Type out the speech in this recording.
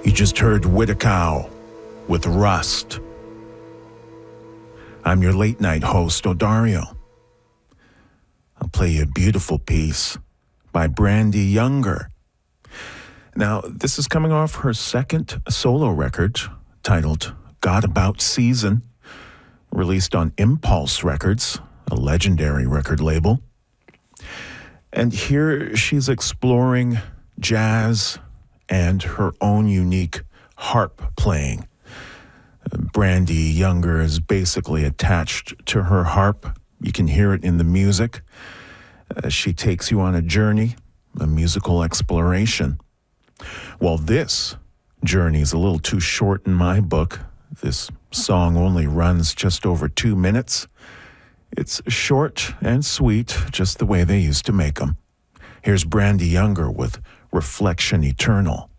You just heard Whitacow with Rust. I'm your late night host, Odario. I'll play you a beautiful piece by Brandy Younger. Now, this is coming off her second solo record titled God About Season, released on Impulse Records, a legendary record label. And here she's exploring jazz and her own unique harp playing. Brandy Younger is basically attached to her harp. You can hear it in the music. She takes you on a journey, a musical exploration. Well, this journey is a little too short in my book. This song only runs just over 2 minutes. It's short and sweet, just the way they used to make them. Here's Brandy Younger with Reflection Eternal.